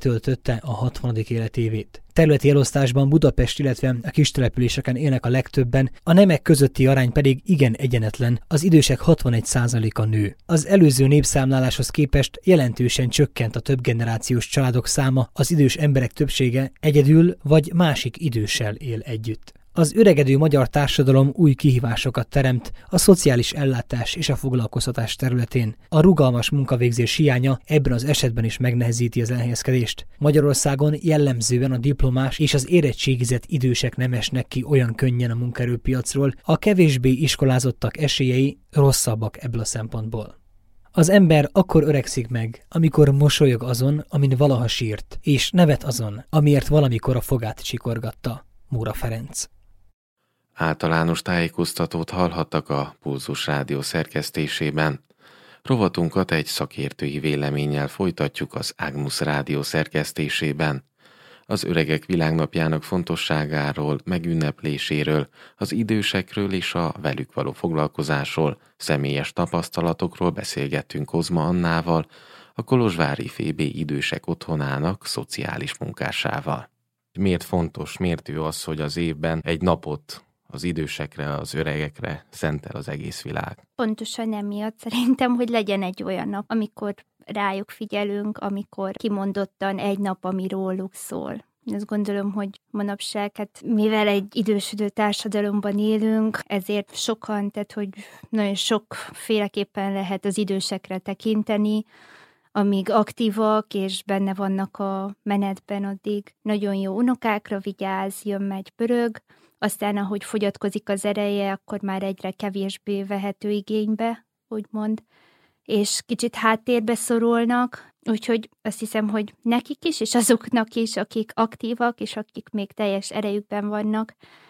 betöltötte a 60. életévét. Területi elosztásban Budapest, illetve a kistelepüléseken élnek a legtöbben, a nemek közötti arány pedig igen egyenetlen, az idősek 61%-a nő. Az előző népszámláláshoz képest jelentősen csökkent a többgenerációs családok száma, az idős emberek többsége egyedül vagy másik időssel él együtt. Az öregedő magyar társadalom új kihívásokat teremt a szociális ellátás és a foglalkoztatás területén. A rugalmas munkavégzés hiánya ebben az esetben is megnehezíti az elhelyezkedést. Magyarországon jellemzően a diplomás és az érettségizett idősek nem esnek ki olyan könnyen a munkaerőpiacról, a kevésbé iskolázottak esélyei rosszabbak ebből a szempontból. Az ember akkor öregszik meg, amikor mosolyog azon, amin valaha sírt, és nevet azon, amiért valamikor a fogát csikorgatta. Móra Ferenc. Általános tájékoztatót hallhattak a Pulzus Rádió szerkesztésében. Rovatunkat egy szakértői véleménnyel folytatjuk az Ágmus Rádió szerkesztésében. Az Öregek Világnapjának fontosságáról, megünnepléséről, az idősekről és a velük való foglalkozásról, személyes tapasztalatokról beszélgettünk Kozma Annával, a kolozsvári FB Idősek Otthonának szociális munkásával. Miért fontos, miért jó az, hogy az évben egy napot az idősekre, az öregekre szentel az egész világ? Pontosan emiatt szerintem, hogy legyen egy olyan nap, amikor rájuk figyelünk, amikor kimondottan egy nap, ami róluk szól. Azt gondolom, hogy manapság, hát mivel egy idősödő társadalomban élünk, ezért sokan, tehát hogy nagyon sokféleképpen lehet az idősekre tekinteni, amíg aktívak és benne vannak a menetben, addig nagyon jó unokákra vigyáz, jön-megy, pörög, aztán ahogy fogyatkozik az ereje, akkor már egyre kevésbé vehető igénybe, úgymond, és kicsit háttérbe szorulnak, úgyhogy azt hiszem, hogy nekik is, és azoknak is, akik aktívak, és akik még teljes erejükben vannak,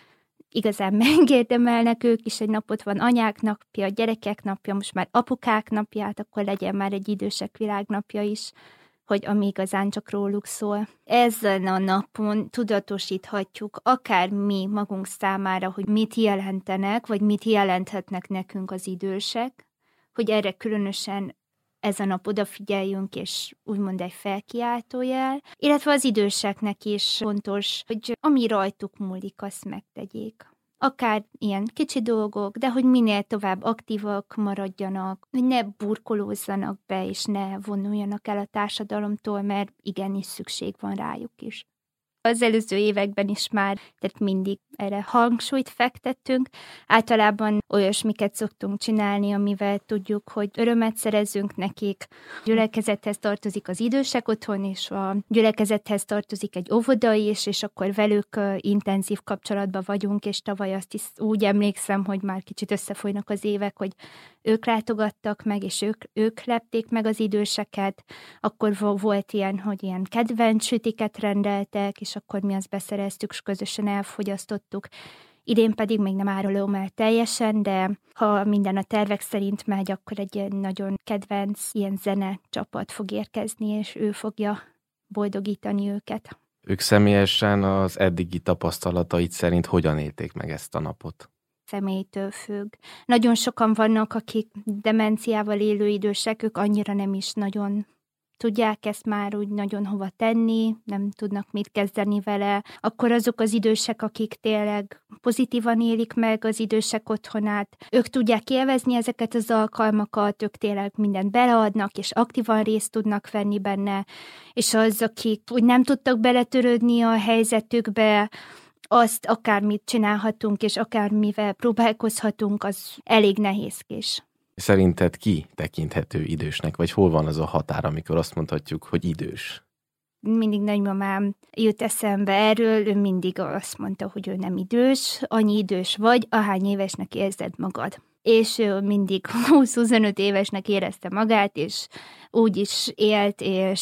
igazán megérdemelnek ők is, egy napot van anyák napja, gyerekek napja, most már apukák napját, akkor legyen már egy idősek világnapja is, hogy ami igazán csak róluk szól. Ezen a napon tudatosíthatjuk akár mi magunk számára, hogy mit jelentenek, vagy mit jelenthetnek nekünk az idősek, hogy erre különösen ez a nap odafigyeljünk, és úgymond egy felkiáltójel, illetve az időseknek is fontos, hogy ami rajtuk múlik, azt megtegyék. Akár ilyen kicsi dolgok, de hogy minél tovább aktívak maradjanak, hogy ne burkolózzanak be, és ne vonuljanak el a társadalomtól, mert igenis szükség van rájuk is. Az előző években is már, tehát mindig erre hangsúlyt fektettünk. Általában olyasmiket szoktunk csinálni, amivel tudjuk, hogy örömet szerezzünk nekik. A gyülekezethez tartozik az idősek otthon, és a gyülekezethez tartozik egy óvoda is, és akkor velük intenzív kapcsolatban vagyunk, és tavaly azt is úgy emlékszem, hogy már kicsit összefolynak az évek, hogy ők látogattak meg, és ők lepték meg az időseket. Akkor volt ilyen, hogy ilyen kedvenc sütiket rendeltek, és akkor mi azt beszereztük, és közösen elfogyasztottuk. Idén pedig még nem árulom el teljesen, de ha minden a tervek szerint megy, akkor egy ilyen nagyon kedvenc ilyen zene csapat fog érkezni, és ő fogja boldogítani őket. Ők személyesen az eddigi tapasztalatait szerint hogyan élték meg ezt a napot? Személytől függ. Nagyon sokan vannak, akik demenciával élő idősek, ők annyira nem is nagyon tudják ezt már úgy nagyon hova tenni, nem tudnak mit kezdeni vele. Akkor azok az idősek, akik tényleg pozitívan élik meg az idősek otthonát, ők tudják élvezni ezeket az alkalmakat, ők tényleg mindent beleadnak, és aktívan részt tudnak venni benne, és az, akik úgy nem tudtak beletörődni a helyzetükbe, azt akármit csinálhatunk, és akármivel próbálkozhatunk, az elég nehézkés. Szerinted ki tekinthető idősnek, vagy hol van az a határ, amikor azt mondhatjuk, hogy idős? Mindig nagymamám jut eszembe erről, ő mindig azt mondta, hogy ő nem idős, annyi idős vagy, ahány évesnek érzed magad. És ő mindig 20-25 évesnek érezte magát, és úgy is élt,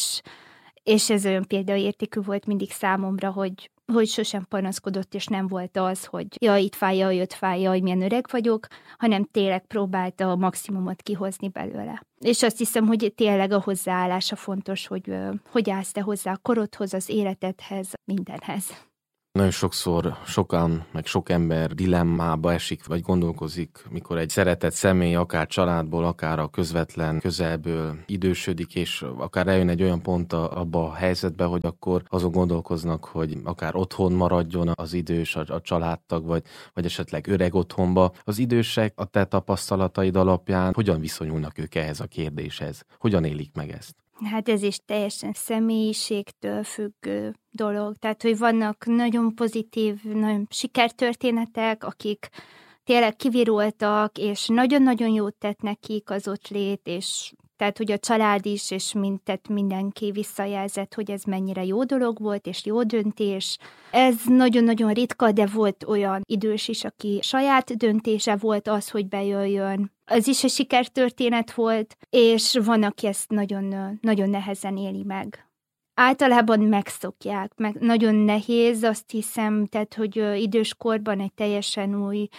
és ez olyan példaértékű volt mindig számomra, hogy sosem panaszkodott, és nem volt az, hogy jaj, itt fáj, jaj, ott fáj, jaj, milyen öreg vagyok, hanem tényleg próbálta a maximumot kihozni belőle. És azt hiszem, hogy tényleg a hozzáállása fontos, hogy állsz te hozzá a korodhoz, az életedhez, mindenhez. Nagyon sokszor sokan, meg sok ember dilemmába esik, vagy gondolkozik, mikor egy szeretett személy, akár családból, akár a közvetlen közelből idősödik, és akár eljön egy olyan pont abba a helyzetbe, hogy akkor azon gondolkoznak, hogy akár otthon maradjon az idős, a családtag, vagy esetleg öreg otthonba. Az idősek a te tapasztalataid alapján hogyan viszonyulnak ők ehhez a kérdéshez? Hogyan élik meg ezt? Hát ez is teljesen személyiségtől függő dolog. Tehát, hogy vannak nagyon pozitív, nagyon sikertörténetek, akik tényleg kivirultak, és nagyon-nagyon jót tett nekik az ott lét, és tehát, hogy a család is, és mindenki visszajelzett, hogy ez mennyire jó dolog volt, és jó döntés. Ez nagyon-nagyon ritka, de volt olyan idős is, aki saját döntése volt az, hogy bejöjjön. Az is egy sikertörténet volt, és van, aki ezt nagyon, nagyon nehezen éli meg. Általában megszokják, meg nagyon nehéz, azt hiszem, tehát, hogy időskorban egy teljesen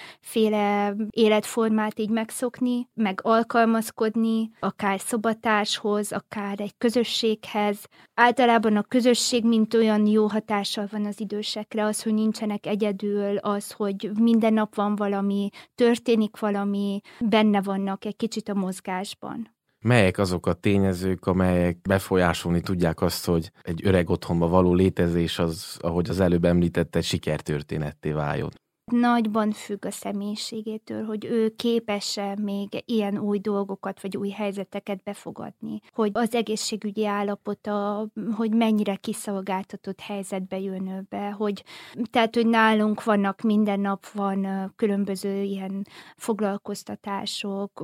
újféle életformát így megszokni, meg alkalmazkodni, akár szobatárshoz, akár egy közösséghez. Általában a közösség mint olyan jó hatással van az idősekre, az, hogy nincsenek egyedül, az, hogy minden nap van valami, történik valami, benne vannak egy kicsit a mozgásban. Melyek azok a tényezők, amelyek befolyásolni tudják azt, hogy egy öreg otthonba való létezés az, ahogy az előbb említette, sikertörténetté váljon? Nagyban függ a személyiségétől, hogy ő képes-e még ilyen új dolgokat, vagy új helyzeteket befogadni. Hogy az egészségügyi állapota, hogy mennyire kiszolgáltatott helyzetbe jön ő be. Tehát, hogy nálunk vannak, minden nap van különböző ilyen foglalkoztatások,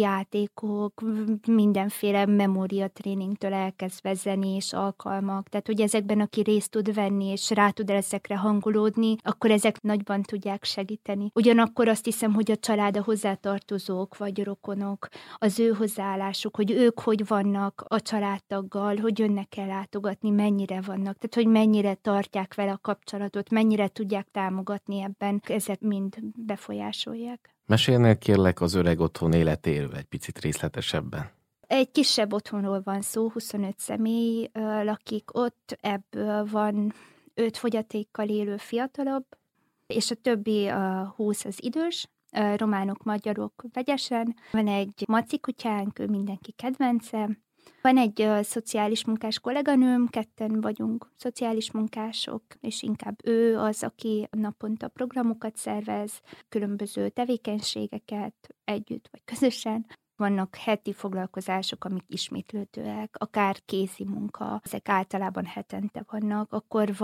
játékok, mindenféle memóriatréningtől elkezdve zenés alkalmak. Tehát, hogy ezekben, aki részt tud venni, és rá tud ezekre hangolódni, akkor ezek nagyban tudják segíteni. Ugyanakkor azt hiszem, hogy a család, a hozzátartozók vagy rokonok, az ő hozzáállásuk, hogy ők hogy vannak a családtaggal, hogy jönnek el látogatni, mennyire vannak, tehát hogy mennyire tartják vele a kapcsolatot, mennyire tudják támogatni ebben, ezek mind befolyásolják. Mesélnél kérlek az öreg otthon életéről egy picit részletesebben. Egy kisebb otthonról van szó, 25 személy lakik ott, ebből van 5 fogyatékkal élő fiatalabb, és a többi 20 az idős, románok, magyarok vegyesen. Van egy macikutyánk, ő mindenki kedvence. Van egy szociális munkás kolléganőm, ketten vagyunk szociális munkások, és inkább ő az, aki naponta programokat szervez, különböző tevékenységeket együtt vagy közösen. Vannak heti foglalkozások, amik ismétlődőek, akár kézi munka, ezek általában hetente vannak, akkor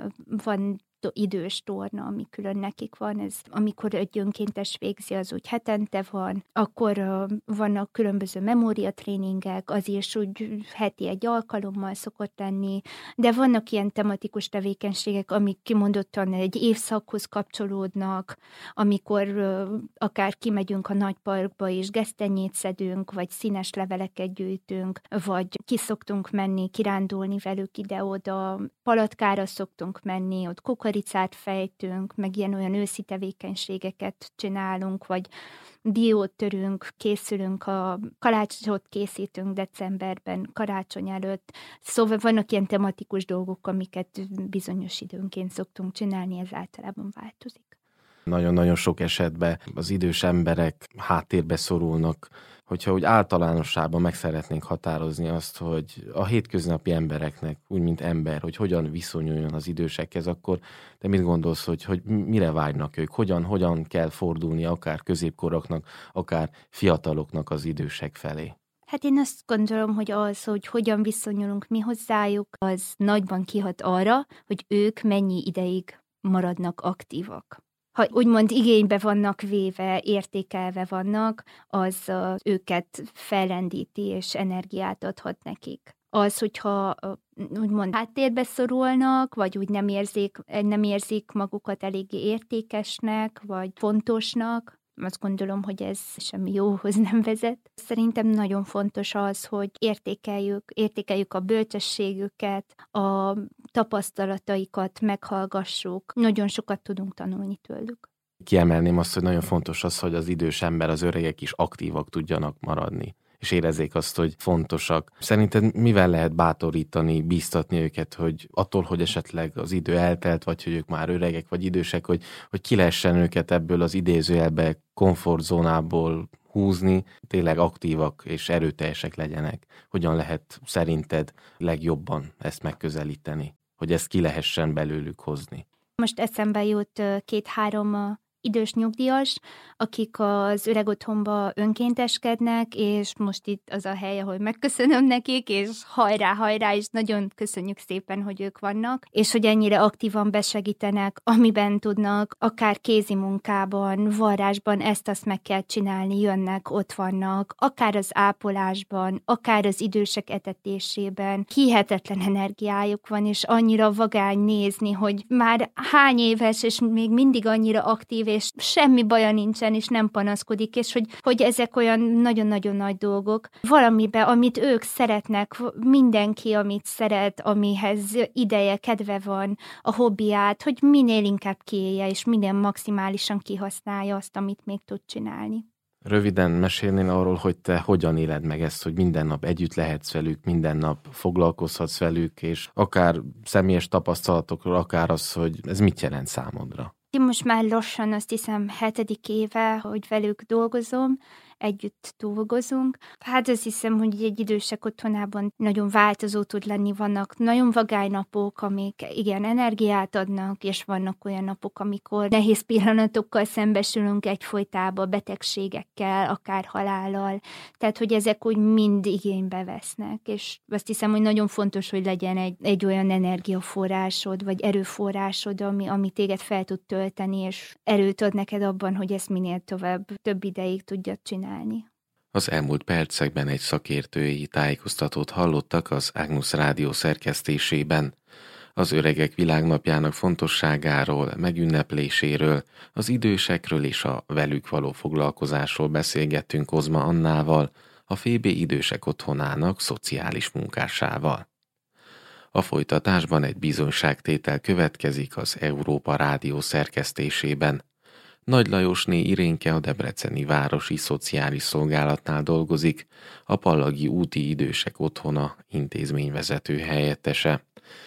van idős torna, ami külön nekik van, ez amikor egy önkéntes végzi, az úgy hetente van, akkor vannak különböző memóriatréningek, az is úgy heti egy alkalommal szokott lenni, de vannak ilyen tematikus tevékenységek, amik kimondottan egy évszakhoz kapcsolódnak, amikor akár kimegyünk a nagyparkba és gesztenyét szedünk, vagy színes leveleket gyűjtünk, vagy ki szoktunk menni, kirándulni velük ide-oda, palatkára szoktunk menni, ott kukoricát fejtünk, meg ilyen-olyan őszi tevékenységeket csinálunk, vagy diót törünk, készülünk, a kalácsot készítünk decemberben, karácsony előtt. Szóval vannak ilyen tematikus dolgok, amiket bizonyos időnként szoktunk csinálni, ez általában változik. Nagyon-nagyon sok esetben az idős emberek háttérbe szorulnak, hogyha úgy általánosságban meg szeretnénk határozni azt, hogy a hétköznapi embereknek, úgy mint ember, hogy hogyan viszonyuljon az idősekhez, akkor te mit gondolsz, hogy mire vágynak ők, hogyan kell fordulni akár középkoroknak, akár fiataloknak az idősek felé? Hát én azt gondolom, hogy az, hogy hogyan viszonyulunk mi hozzájuk, az nagyban kihat arra, hogy ők mennyi ideig maradnak aktívak. Ha úgymond igénybe vannak véve, értékelve vannak, az őket fellendíti és energiát adhat nekik. Az, hogyha úgymond háttérbe szorulnak, vagy úgy nem érzik magukat eléggé értékesnek, vagy fontosnak, azt gondolom, hogy ez semmi jóhoz nem vezet. Szerintem nagyon fontos az, hogy értékeljük a bölcsességüket, a tapasztalataikat meghallgassuk. Nagyon sokat tudunk tanulni tőlük. Kiemelném azt, hogy nagyon fontos az, hogy az idős ember, az öregek is aktívak tudjanak maradni. és érezzék azt, hogy fontosak. Szerinted mivel lehet bátorítani, bíztatni őket, hogy attól, hogy esetleg az idő eltelt, vagy hogy ők már öregek vagy idősek, hogy ki lehessen őket ebből az idézőjelbe komfortzónából húzni, tényleg aktívak és erőteljesek legyenek. Hogyan lehet szerinted legjobban ezt megközelíteni, hogy ezt ki lehessen belőlük hozni? Most eszembe jut 2-3 idős nyugdíjas, akik az öregotthonba önkénteskednek, és most itt az a hely, ahol megköszönöm nekik, és hajrá, és nagyon köszönjük szépen, hogy ők vannak, és hogy ennyire aktívan besegítenek, amiben tudnak, akár kézi munkában, varrásban, ezt-azt meg kell csinálni, jönnek, ott vannak, akár az ápolásban, akár az idősek etetésében. Hihetetlen energiájuk van, és annyira vagány nézni, hogy már hány éves, és még mindig annyira aktív, és semmi baja nincsen, és nem panaszkodik, és hogy ezek olyan nagyon-nagyon nagy dolgok. Valamiben, amit ők szeretnek, mindenki, amit szeret, amihez ideje, kedve van, a hobbiát, hogy minél inkább kiélje, és minél maximálisan kihasználja azt, amit még tud csinálni. Röviden mesélnél arról, hogy te hogyan éled meg ezt, hogy minden nap együtt lehetsz velük, minden nap foglalkozhatsz velük, és akár személyes tapasztalatokról, akár az, hogy ez mit jelent számodra? Én most már lassan azt hiszem 7. éve, hogy velük dolgozom, együtt dolgozunk. Hát azt hiszem, hogy egy idősek otthonában nagyon változó tud lenni, vannak nagyon vagány napok, amik igen energiát adnak, és vannak olyan napok, amikor nehéz pillanatokkal szembesülünk egyfolytában, betegségekkel, akár halállal. Tehát, hogy ezek úgy mind igénybe vesznek, és azt hiszem, hogy nagyon fontos, hogy legyen egy olyan energiaforrásod, vagy erőforrásod, ami téged fel tud tölteni, és erőt ad neked abban, hogy ezt minél több ideig tudjad csinálni. Az elmúlt percekben egy szakértői tájékoztatót hallottak az Agnus Rádió szerkesztésében. Az Öregek Világnapjának fontosságáról, megünnepléséről, az idősekről és a velük való foglalkozásról beszélgettünk Kozma Annával, a FB Idősek Otthonának szociális munkásával. A folytatásban egy bizonyságtétel következik az Európa Rádió szerkesztésében. Nagy Lajosné Irénke a Debreceni Városi Szociális Szolgálatnál dolgozik, a Pallagi Úti Idősek Otthona intézményvezető helyettese.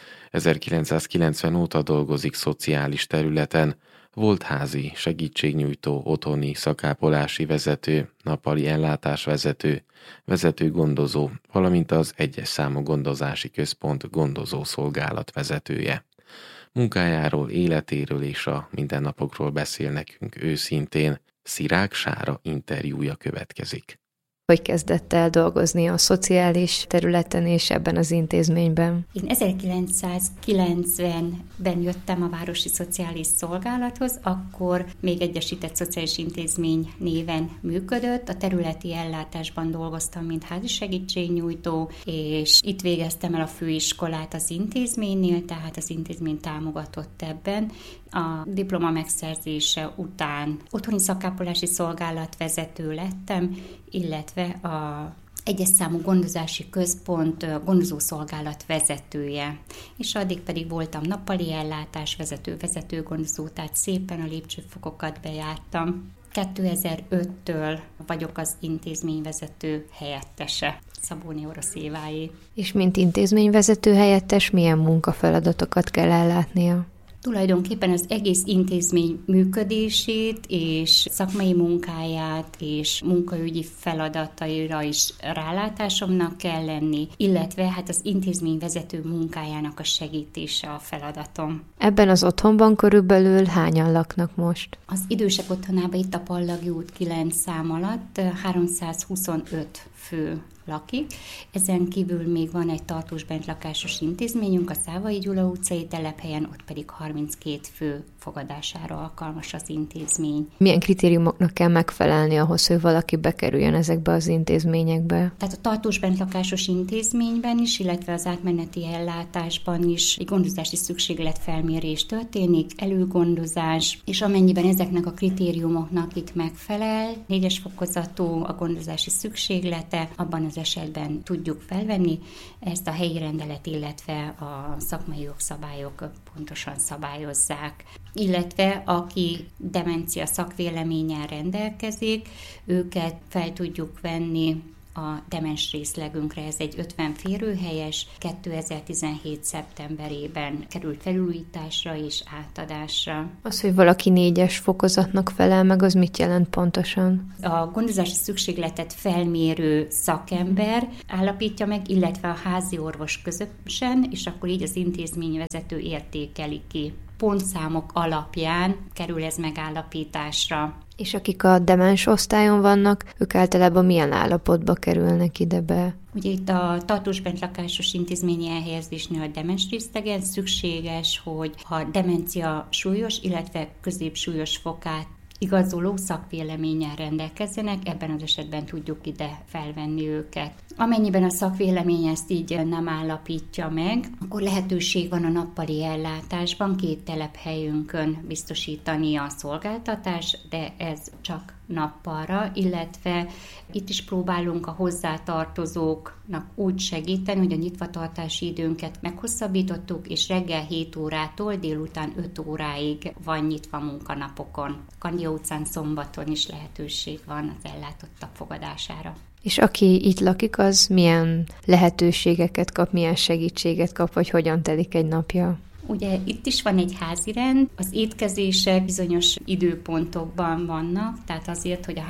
1990 óta dolgozik szociális területen, volt házi segítségnyújtó, otthoni szakápolási vezető, nappali ellátásvezető, vezetőgondozó, valamint az 1-es számú gondozási központ gondozó szolgálat vezetője. Munkájáról, életéről és a mindennapokról beszél nekünk őszintén. Szirák Sára interjúja következik. Hogy kezdett el dolgozni a szociális területen és ebben az intézményben? Én 1990-ben jöttem a Városi Szociális Szolgálathoz, akkor még Egyesített Szociális Intézmény néven működött. A területi ellátásban dolgoztam, mint házi segítségnyújtó, és itt végeztem el a főiskolát az intézménynél, tehát az intézmény támogatott ebben. A diploma megszerzése után otthoni szakápolási szolgálat vezető lettem, illetve a 1-es számú gondozási központ gondozószolgálat vezetője. És addig pedig voltam nappali ellátás vezető gondozó, tehát szépen a lépcsőfokokat bejártam. 2005-től vagyok az intézményvezető helyettese, Szabóni Orosz Éváé. És mint intézményvezető helyettes milyen munkafeladatokat kell ellátnia? Tulajdonképpen az egész intézmény működését és szakmai munkáját és munkaügyi feladataira is rálátásomnak kell lenni, illetve hát az intézmény vezető munkájának a segítése a feladatom. Ebben az otthonban körülbelül hányan laknak most? Az idősek otthonában itt a Pallagi út 9 szám alatt 325 fő lakik. Ezen kívül még van egy tartós bentlakásos intézményünk, a Szávai Gyula utcai telephelyen, ott pedig 32 fő fogadására alkalmas az intézmény. Milyen kritériumoknak kell megfelelni ahhoz, hogy valaki bekerüljön ezekbe az intézményekbe? Tehát a tartós bentlakásos intézményben is, illetve az átmeneti ellátásban is egy gondozási szükségletfelmérés történik, előgondozás, és amennyiben ezeknek a kritériumoknak itt megfelel, 4-es fokozatú a gondozási szükséglete, abban az esetben tudjuk felvenni. Ezt a helyi rendelet, illetve a szakmai jogszabályok pontosan szabályozzák. Illetve aki demencia szakvéleménnyel rendelkezik, őket fel tudjuk venni a demens részlegünkre. Ez egy 50 férőhelyes, 2017. szeptemberében került felújításra és átadásra. Az, hogy valaki 4-es fokozatnak felel meg, az mit jelent pontosan? A gondozási szükségletet felmérő szakember állapítja meg, illetve a házi orvos közösen, és akkor így az intézményvezető értékeli ki. Pontszámok alapján kerül ez megállapításra. És akik a demens osztályon vannak, ők általában milyen állapotba kerülnek ide be? Ugye itt a tartós bentlakásos intézményi elhelyezésnél a demens részlegen szükséges, hogy ha demencia súlyos, illetve középsúlyos fokát igazoló szakvéleménnyel rendelkezzenek, ebben az esetben tudjuk ide felvenni őket. Amennyiben a szakvélemény ezt így nem állapítja meg, akkor lehetőség van a nappali ellátásban 2 telephelyünkön biztosítani a szolgáltatást, de ez csak nappalra, illetve itt is próbálunk a hozzátartozóknak úgy segíteni, hogy a nyitvatartási időnket meghosszabbítottuk, és reggel 7 órától délután 5 óráig van nyitva munkanapokon. Kandia utcán szombaton is lehetőség van az ellátottak fogadására. És aki itt lakik, az milyen lehetőségeket kap, milyen segítséget kap, vagy hogyan telik egy napja? Ugye itt is van egy házirend, az étkezések bizonyos időpontokban vannak, tehát azért, hogy a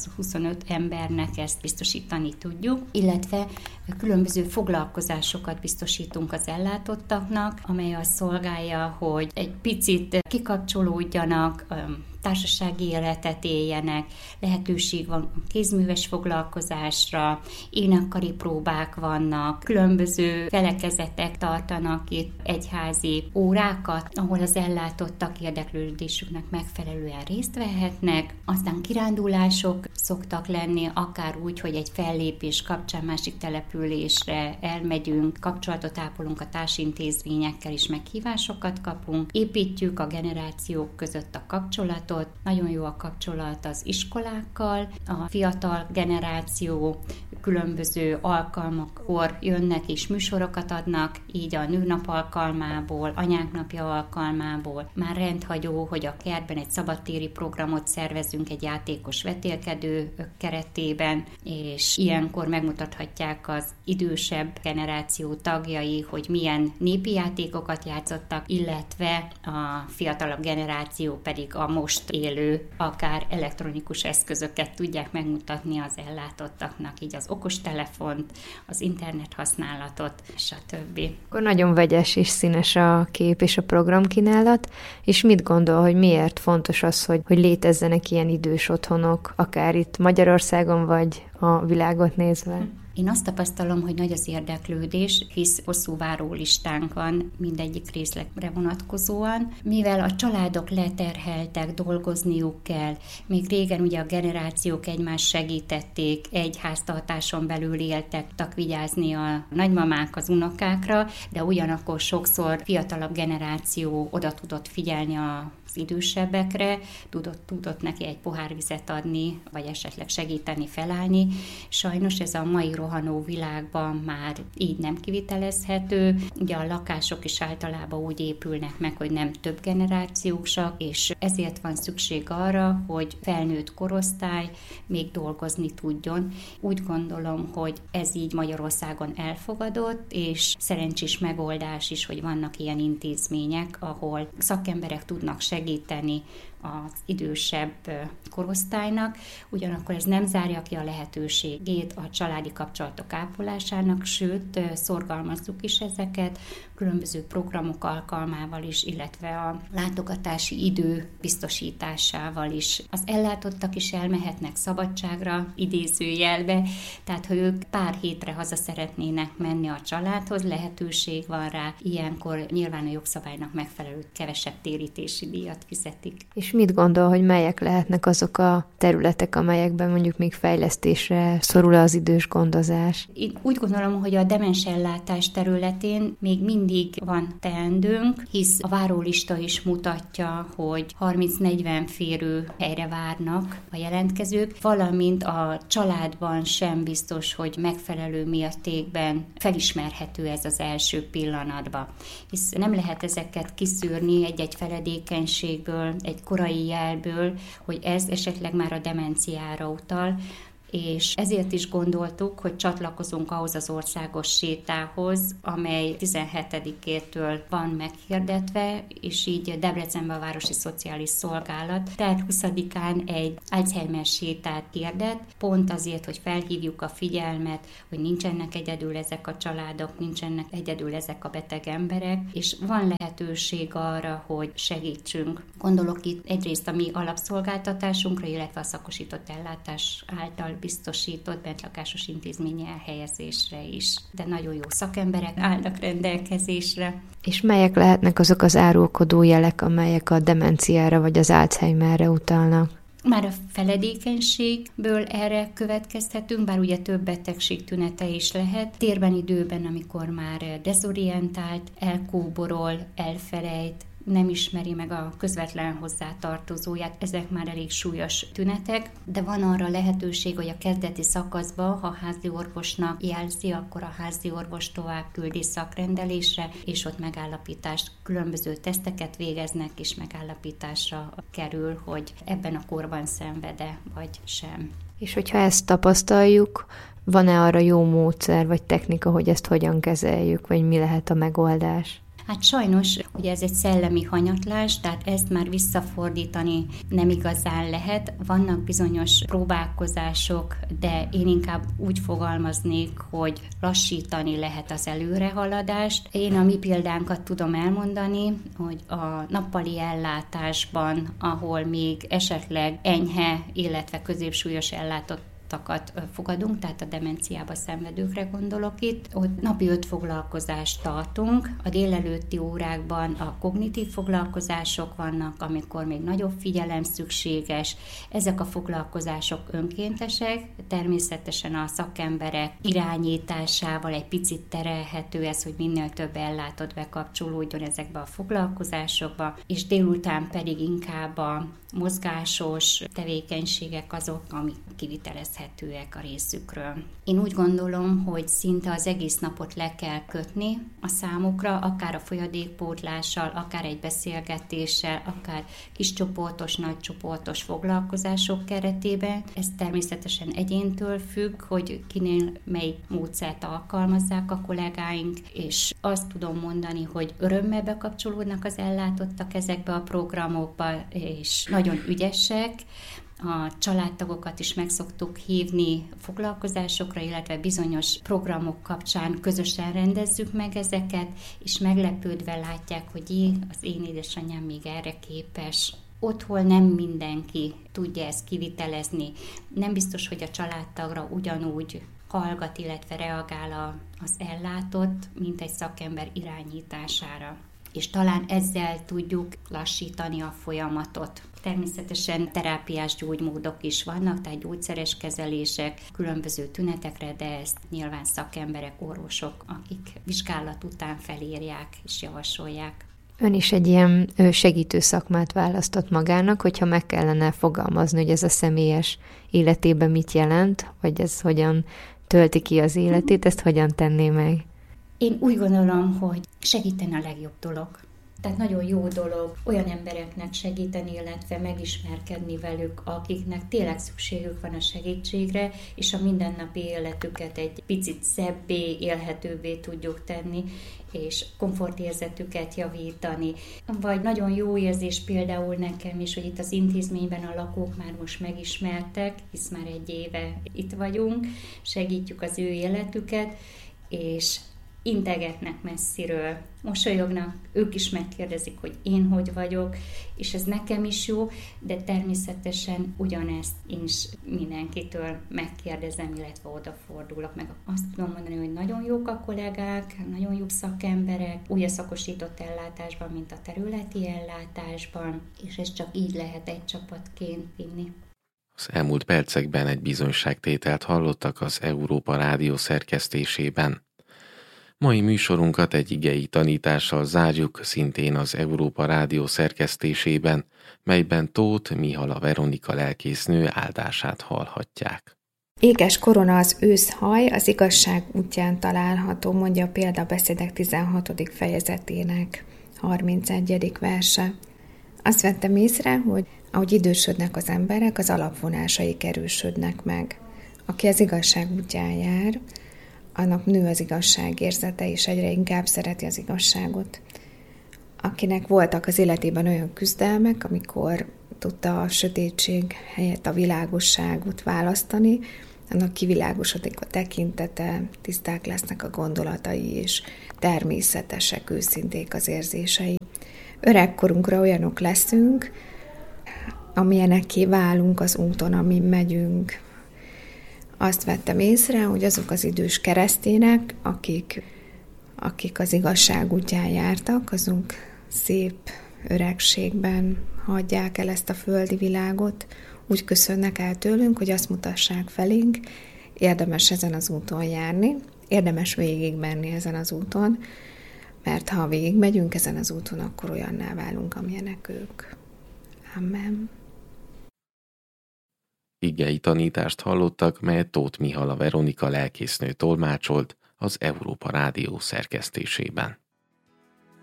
325 embernek ezt biztosítani tudjuk, illetve különböző foglalkozásokat biztosítunk az ellátottaknak, amely azt szolgálja, hogy egy picit kikapcsolódjanak, társasági életet éljenek, lehetőség van kézműves foglalkozásra, énekkari próbák vannak, különböző felekezetek tartanak itt egyházi órákat, ahol az ellátottak érdeklődésüknek megfelelően részt vehetnek, aztán kirándulások szoktak lenni, akár úgy, hogy egy fellépés kapcsán másik településre elmegyünk, kapcsolatot ápolunk a társintézményekkel, és meghívásokat kapunk, építjük a generációk között a kapcsolatot. Nagyon jó a kapcsolat az iskolákkal, a fiatal generáció különböző alkalmakkor jönnek és műsorokat adnak, így a nőnap alkalmából, anyák napja alkalmából. Már rendhagyó, hogy a kertben egy szabadtéri programot szervezünk egy játékos vetélkedő keretében, és ilyenkor megmutathatják az idősebb generáció tagjai, hogy milyen népi játékokat játszottak, illetve a fiatalabb generáció pedig a most élő, akár elektronikus eszközöket tudják megmutatni az ellátottaknak, így az okostelefont, az internet használatot, stb. Akkor nagyon vegyes és színes a kép és a programkínálat, és mit gondol, hogy miért fontos az, hogy létezzenek ilyen idős otthonok, akár itt Magyarországon, vagy a világot nézve? Én azt tapasztalom, hogy nagy az érdeklődés, hisz hosszú várólistánk van mindegyik részlegre vonatkozóan. Mivel a családok leterheltek, dolgozniuk kell, még régen ugye a generációk egymást segítették, egy háztartáson belül éltek, tudtak vigyázni a nagymamák az unokákra, de ugyanakkor sokszor fiatalabb generáció oda tudott figyelni az idősebbekre, tudott neki egy pohár vizet adni, vagy esetleg segíteni felállni. Sajnos ez a mai rohanó világban már így nem kivitelezhető. Ugye a lakások is általában úgy épülnek meg, hogy nem több generációsak, és ezért van szükség arra, hogy felnőtt korosztály még dolgozni tudjon. Úgy gondolom, hogy ez így Magyarországon elfogadott, és szerencsés megoldás is, hogy vannak ilyen intézmények, ahol szakemberek tudnak segíteni az idősebb korosztálynak, ugyanakkor ez nem zárja ki a lehetőségét a családi kapcsolatok ápolásának, sőt, szorgalmazzuk is ezeket, különböző programok alkalmával is, illetve a látogatási idő biztosításával is. Az ellátottak is elmehetnek szabadságra, idézőjelbe, tehát ha ők pár hétre haza szeretnének menni a családhoz, lehetőség van rá, ilyenkor nyilván a jogszabálynak megfelelő kevesebb térítési díjat fizetik. És mit gondol, hogy melyek lehetnek azok a területek, amelyekben mondjuk még fejlesztésre szorul az idős gondozás? Én úgy gondolom, hogy a demens ellátás területén még mindig van teendőnk, hisz a várólista is mutatja, hogy 30-40 férő helyre várnak a jelentkezők, valamint a családban sem biztos, hogy megfelelő mértékben felismerhető ez az első pillanatban. Hisz nem lehet ezeket kiszűrni egy-egy feledékenységből, egy korai jelből, hogy ez esetleg már a demenciára utal, és ezért is gondoltuk, hogy csatlakozunk ahhoz az országos sétához, amely 17-től van meghirdetve, és így Debrecenben a Városi Szociális Szolgálat tehát 20-án egy Alzheimer sétát hirdet, pont azért, hogy felhívjuk a figyelmet, hogy nincsenek egyedül ezek a családok, nincsenek egyedül ezek a beteg emberek, és van lehetőség arra, hogy segítsünk. Gondolok itt egyrészt a mi alapszolgáltatásunkra, illetve a szakosított ellátás által biztosított bentlakásos intézményi elhelyezésre is. De nagyon jó szakemberek állnak rendelkezésre. És melyek lehetnek azok az árulkodó jelek, amelyek a demenciára vagy az Alzheimerre utalnak? Már a feledékenységből erre következhetünk, bár ugye több betegség tünete is lehet. Térben, időben, amikor már dezorientált, elkóborol, elfelejt, nem ismeri meg a közvetlen hozzátartozóját, ezek már elég súlyos tünetek, de van arra lehetőség, hogy a kezdeti szakaszban, ha a házi orvosnak jelzi, akkor a házi orvos tovább küldi szakrendelésre, és ott megállapítást, különböző teszteket végeznek, és megállapításra kerül, hogy ebben a korban szenved-e, vagy sem. És hogyha ezt tapasztaljuk, van-e arra jó módszer, vagy technika, hogy ezt hogyan kezeljük, vagy mi lehet a megoldás? Hát sajnos, ugye ez egy szellemi hanyatlás, tehát ezt már visszafordítani nem igazán lehet. Vannak bizonyos próbálkozások, de én inkább úgy fogalmaznék, hogy lassítani lehet az előrehaladást. Én a mi példánkat tudom elmondani, hogy a nappali ellátásban, ahol még esetleg enyhe, illetve középsúlyos ellátott fogadunk, tehát a demenciába szenvedőkre gondolok itt. Ott napi 5 foglalkozást tartunk. A délelőtti órákban a kognitív foglalkozások vannak, amikor még nagyobb figyelem szükséges. Ezek a foglalkozások önkéntesek, természetesen a szakemberek irányításával egy picit terelhető ez, hogy minél több ellátott bekapcsolódjon ezekbe a foglalkozásokba, és délután pedig inkább a mozgásos tevékenységek azok, amik kivitelezhetőek a részükről. Én úgy gondolom, hogy szinte az egész napot le kell kötni a számukra, akár a folyadékpótlással, akár egy beszélgetéssel, akár kiscsoportos, nagycsoportos foglalkozások keretében. Ez természetesen egyéntől függ, hogy kinél melyik módszert alkalmazzák a kollégáink, és azt tudom mondani, hogy örömmel bekapcsolódnak az ellátottak ezekbe a programokba, és nagyon ügyesek. A családtagokat is meg szoktuk hívni foglalkozásokra, illetve bizonyos programok kapcsán közösen rendezzük meg ezeket, és meglepődve látják, hogy az én édesanyám még erre képes. Otthon nem mindenki tudja ezt kivitelezni. Nem biztos, hogy a családtagra ugyanúgy hallgat, illetve reagál az ellátott, mint egy szakember irányítására. És talán ezzel tudjuk lassítani a folyamatot. Természetesen terápiás gyógymódok is vannak, tehát gyógyszeres kezelések különböző tünetekre, de ezt nyilván szakemberek, orvosok, akik vizsgálat után felírják és javasolják. Ön is egy ilyen segítő szakmát választott magának, hogyha meg kellene fogalmazni, hogy ez a személyes életében mit jelent, vagy ez hogyan tölti ki az életét, ezt hogyan tenné meg? Én úgy gondolom, hogy segíteni a legjobb dolog. Tehát nagyon jó dolog olyan embereknek segíteni, illetve megismerkedni velük, akiknek tényleg szükségük van a segítségre, és a mindennapi életüket egy picit szebbé, élhetőbbé tudjuk tenni, és komfortérzetüket javítani. Vagy nagyon jó érzés például nekem is, hogy itt az intézményben a lakók már most megismertek, hisz már 1 éve itt vagyunk, segítjük az ő életüket, és integetnek messziről, mosolyognak, ők is megkérdezik, hogy én hogy vagyok, és ez nekem is jó, de természetesen ugyanezt én is mindenkitől megkérdezem, illetve odafordulok, meg azt tudom mondani, hogy nagyon jók a kollégák, nagyon jó szakemberek, úgy a szakosított ellátásban, mint a területi ellátásban, és ez csak így lehet egy csapatként vinni. Az elmúlt percekben egy bizonyságtételt hallottak az Európa Rádió szerkesztésében. Mai műsorunkat egy igei tanítással zárjuk, szintén az Európa Rádió szerkesztésében, melyben Tóth Mihala Veronika lelkésznő áldását hallhatják. Éges korona az őszhaj, az igazság útján található, mondja a Példabeszédek 16. fejezetének 31. verse. Azt vettem észre, hogy ahogy idősödnek az emberek, az alapvonásaik erősödnek meg. Aki az igazság útján jár, annak nő az igazságérzete, és egyre inkább szereti az igazságot. Akinek voltak az életében olyan küzdelmek, amikor tudta a sötétség helyett a világosságot választani, annak kivilágosodik a tekintete, tiszták lesznek a gondolatai, és természetesek, őszinték az érzései. Öregkorunkra olyanok leszünk, amilyenekké válunk az úton, amin megyünk. Azt vettem észre, hogy azok az idős keresztények, akik az igazság útján jártak, azok szép öregségben hagyják el ezt a földi világot, úgy köszönnek el tőlünk, hogy azt mutassák felénk, érdemes ezen az úton járni, érdemes végigmenni ezen az úton, mert ha végigmegyünk ezen az úton, akkor olyanná válunk, amilyenek ők. Amen. Igei tanítást hallottak, melyet Tóth Mihala Veronika lelkésznő tolmácsolt az Európa Rádió szerkesztésében.